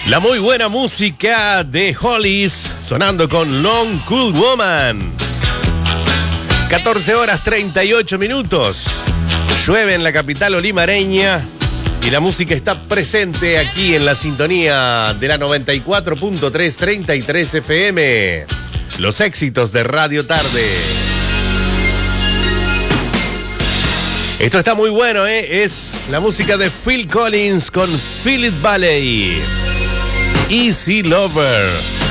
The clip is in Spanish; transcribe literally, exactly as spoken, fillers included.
La muy buena música de Hollies sonando con Long Cool Woman. catorce horas treinta y ocho minutos. Llueve en la capital olimareña y la música está presente aquí en la sintonía de la noventa y cuatro punto tres, treinta y tres F M. Los éxitos de Radio Tarde. Esto está muy bueno, ¿eh? Es la música de Phil Collins con Philip Valley. Easy Lover.